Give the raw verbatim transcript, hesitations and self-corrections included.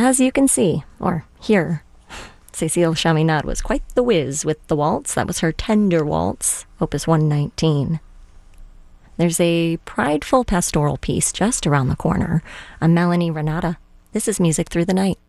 As you can see, or hear, Cécile Chaminade was quite the whiz with the waltz. That was her Tender Waltz, Opus one nineteen. There's a prideful pastoral piece just around the corner, a Melanie Renata. This is Music Through the Night.